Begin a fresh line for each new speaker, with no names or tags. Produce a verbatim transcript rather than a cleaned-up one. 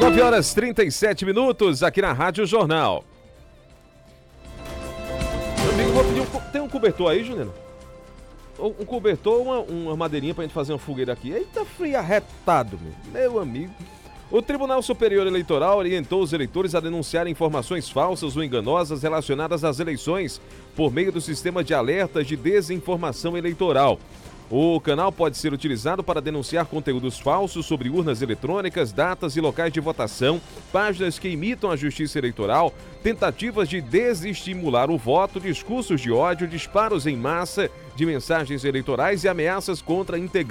nove horas e trinta e sete minutos aqui na Rádio Jornal. Meu amigo, vou pedir um, tem um cobertor aí, Juliano? Um cobertor, uma, uma madeirinha pra gente fazer uma fogueira aqui. Eita, frio arretado, meu, meu amigo. O Tribunal Superior Eleitoral orientou os eleitores a denunciarem informações falsas ou enganosas relacionadas às eleições por meio do sistema de alertas de desinformação eleitoral. O canal pode ser utilizado para denunciar conteúdos falsos sobre urnas eletrônicas, datas e locais de votação, páginas que imitam a justiça eleitoral, tentativas de desestimular o voto, discursos de ódio, disparos em massa de mensagens eleitorais e ameaças contra integrantes